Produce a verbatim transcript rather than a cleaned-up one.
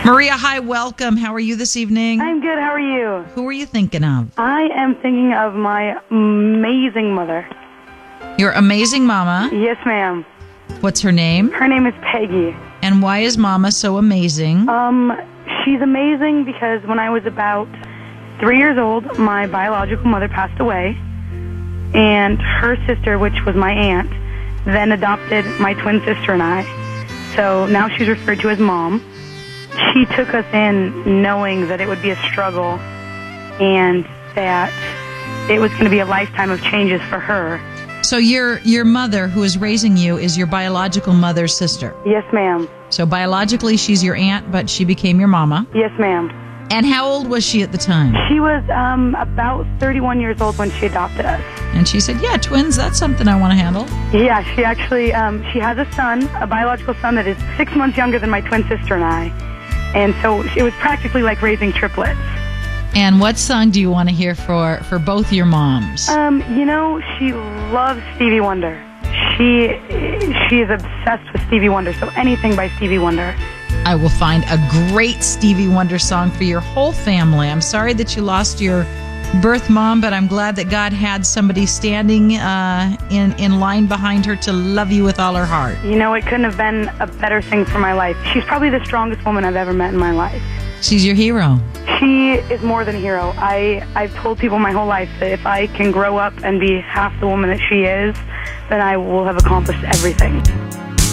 Maria, hi, welcome. How are you this evening? I'm good. How are you? Who are you thinking of? I am thinking of my amazing mother. Your amazing mama. Yes, ma'am. What's her name? Her name is Peggy. And why is mama so amazing? Um, she's amazing because when I was about three years old, my biological mother passed away, and her sister, which was my aunt, then adopted my twin sister and I. So now she's referred to as Mom. She took us in knowing that it would be a struggle and that it was going to be a lifetime of changes for her. So your your mother, who is raising you, is your biological mother's sister. Yes, ma'am. So biologically, she's your aunt, but she became your mama. Yes, ma'am. And how old was she at the time? She was um, about thirty-one years old when she adopted us. And she said, yeah, twins, that's something I want to handle. Yeah, she actually, um, she has a son, a biological son that is six months younger than my twin sister and I. And so it was practically like raising triplets. And what song do you want to hear for, for both your moms? Um, you know, she loves Stevie Wonder. She she is obsessed with Stevie Wonder, so anything by Stevie Wonder. I will find a great Stevie Wonder song for your whole family. I'm sorry that you lost your birth mom, but I'm glad that God had somebody standing uh, in, in line behind her to love you with all her heart. You know, it couldn't have been a better thing for my life. She's probably the strongest woman I've ever met in my life. She's your hero. She is more than a hero. I, I've told people my whole life that if I can grow up and be half the woman that she is, then I will have accomplished everything.